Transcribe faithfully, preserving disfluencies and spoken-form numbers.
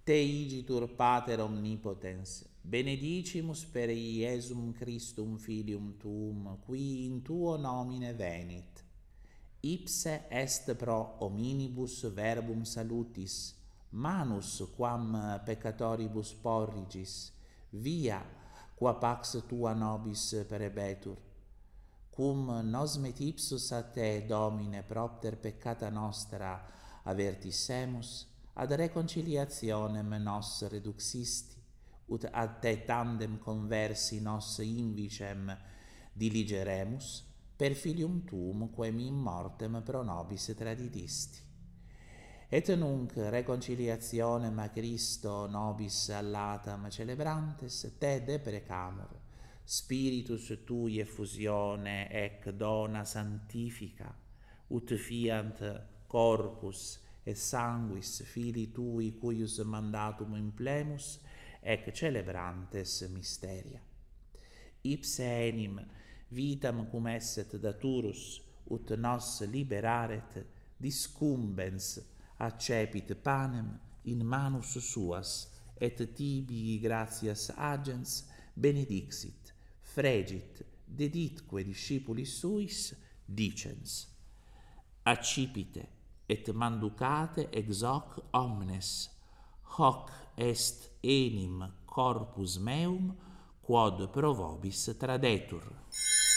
Te igitur Pater omnipotens, benedicimus per Iesum Christum filium tuum, qui in tuo nomine venit. Ipse est pro hominibus verbum salutis, manus quam peccatoribus porrigis, via qua pax tua nobis perebetur. Cum nos met ipsus a te, Domine, propter peccata nostra avertissemus, ad reconciliationem nos reduxisti, ut ad te tandem conversi nos invicem diligeremus, per filium tuum quem in mortem pro nobis tradidisti. Et nunc reconciliationem a Christo nobis allatam celebrantes te deprecamur, Spiritus tui effusione ec dona sanctifica, ut fiant corpus et sanguis filii tui cuius mandatum implemus ec celebrantes mysteria. Ipse enim vitam cum esset daturus ut nos liberaret, discumbens accepit panem in manus suas, et tibi gratias agens benedixit, fregit, deditque discipulis suis, dicens: accipite et manducate ex hoc omnes, hoc est enim corpus meum, quod pro vobis tradetur.